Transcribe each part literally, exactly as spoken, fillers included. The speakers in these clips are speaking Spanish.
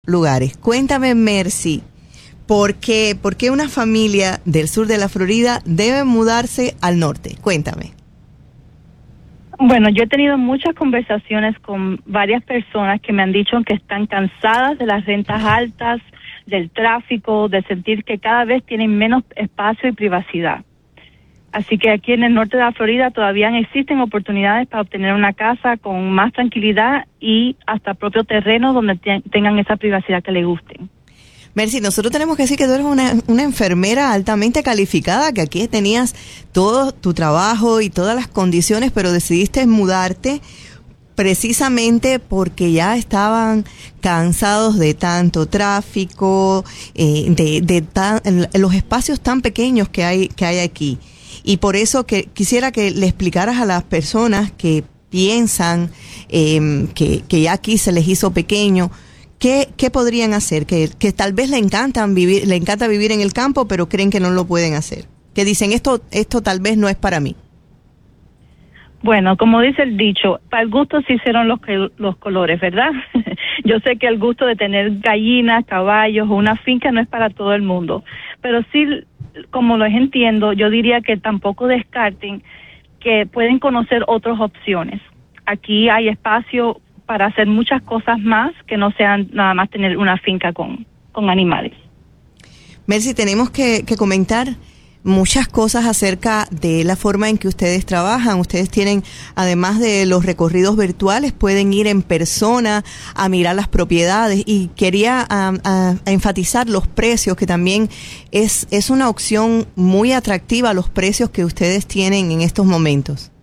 lugares. Cuéntame, Mercy, ¿por qué, por qué una familia del sur de la Florida debe mudarse al norte? Cuéntame. Bueno, yo he tenido muchas conversaciones con varias personas que me han dicho que están cansadas de las rentas altas, del tráfico, de sentir que cada vez tienen menos espacio y privacidad. Así que aquí en el norte de la Florida todavía existen oportunidades para obtener una casa con más tranquilidad y hasta propio terreno donde te- tengan esa privacidad que les guste. Mercy, nosotros tenemos que decir que tú eres una, una enfermera altamente calificada, que aquí tenías todo tu trabajo y todas las condiciones, pero decidiste mudarte precisamente porque ya estaban cansados de tanto tráfico, eh, de, de tan, los espacios tan pequeños que hay, que hay aquí. Y por eso que quisiera que le explicaras a las personas que piensan eh, que, que ya aquí se les hizo pequeño, ¿qué, qué podrían hacer? Que, que tal vez le encantan vivir, le encanta vivir en el campo, pero creen que no lo pueden hacer. Que dicen, esto, esto tal vez no es para mí. Bueno, como dice el dicho, para el gusto se hicieron los, que- los colores, ¿verdad? Yo sé que el gusto de tener gallinas, caballos o una finca no es para todo el mundo, pero sí, como los entiendo, yo diría que tampoco descarten que pueden conocer otras opciones. Aquí hay espacio para hacer muchas cosas más que no sean nada más tener una finca con, con animales. Mercy, tenemos que, que comentar muchas cosas acerca de la forma en que ustedes trabajan. Ustedes tienen, además de los recorridos virtuales, pueden ir en persona a mirar las propiedades, y quería um, a, a enfatizar los precios, que también es, es una opción muy atractiva, los precios que ustedes tienen en estos momentos.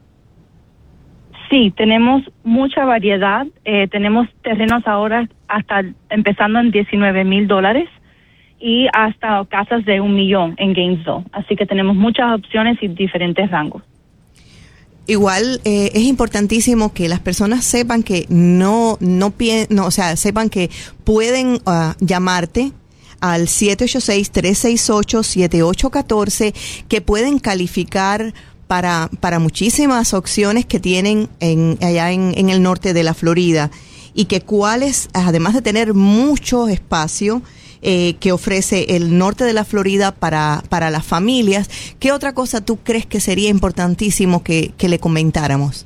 Sí, tenemos mucha variedad. Eh, tenemos terrenos ahora hasta empezando en diecinueve mil dólares y hasta casas de un millón en Gainesville. Así que tenemos muchas opciones y diferentes rangos. Igual eh, es importantísimo que las personas sepan que no, no, pien, no o sea, sepan que pueden uh, llamarte al siete ocho seis, tres seis ocho, siete ocho uno cuatro, que pueden calificar para, para muchísimas opciones que tienen en, allá en, en el norte de la Florida, y que cuáles, además de tener mucho espacio eh, que ofrece el norte de la Florida para, para las familias, ¿qué otra cosa tú crees que sería importantísimo que, que le comentáramos?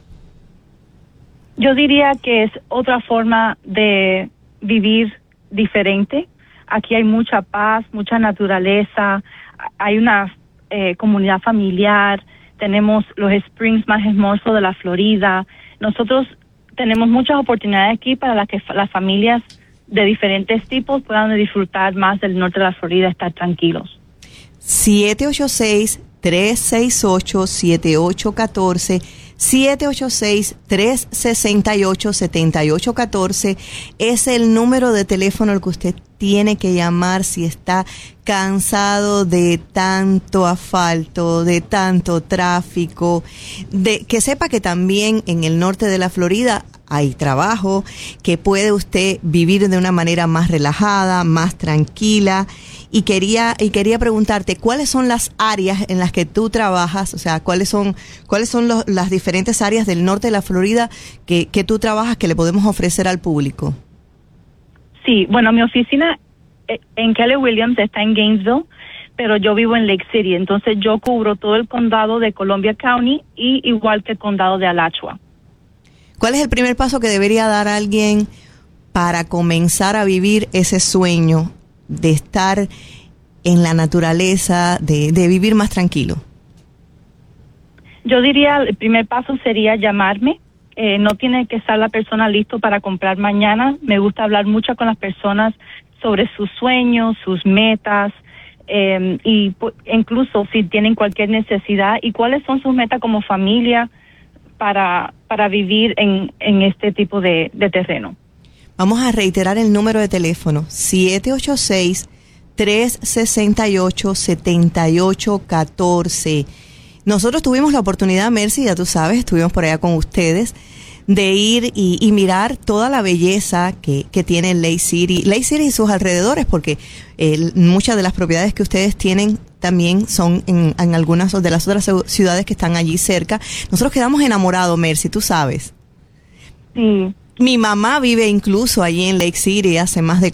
Yo diría que es otra forma de vivir diferente. Aquí hay mucha paz, mucha naturaleza, hay una eh, comunidad familiar, tenemos los springs más hermosos de la Florida. Nosotros tenemos muchas oportunidades aquí para las que las familias de diferentes tipos puedan disfrutar más del norte de la Florida, estar tranquilos. siete ocho seis, tres seis ocho, siete ocho uno cuatro, siete ocho seis, tres seis ocho, siete ocho uno cuatro es el número de teléfono al que usted tiene que llamar si está cansado de tanto asfalto, de tanto tráfico, de que sepa que también en el norte de la Florida hay trabajo, que puede usted vivir de una manera más relajada, más tranquila. Y quería y quería preguntarte, ¿cuáles son las áreas en las que tú trabajas? O sea, ¿cuáles son cuáles son los, las diferentes áreas del norte de la Florida que, que tú trabajas que le podemos ofrecer al público? Sí, bueno, mi oficina eh, en Keller Williams está en Gainesville, pero yo vivo en Lake City, entonces yo cubro todo el condado de Columbia County y igual que el condado de Alachua. ¿Cuál es el primer paso que debería dar alguien para comenzar a vivir ese sueño de estar en la naturaleza, de, de vivir más tranquilo? Yo diría, el primer paso sería llamarme. Eh, no tiene que estar la persona listo para comprar mañana. Me gusta hablar mucho con las personas sobre sus sueños, sus metas, eh, y pu- incluso si tienen cualquier necesidad y cuáles son sus metas como familia para para vivir en, en este tipo de, de terreno. Vamos a reiterar el número de teléfono, siete ocho seis, tres seis ocho, siete ocho uno cuatro. Nosotros tuvimos la oportunidad, Mercy, ya tú sabes, estuvimos por allá con ustedes, de ir y, y mirar toda la belleza que, que tiene Lake City, Lake City y sus alrededores, porque eh, muchas de las propiedades que ustedes tienen también son en, en algunas de las otras ciudades que están allí cerca. Nosotros quedamos enamorados, Mercy, tú sabes. Sí, Mi mamá vive incluso allí en Lake City hace más de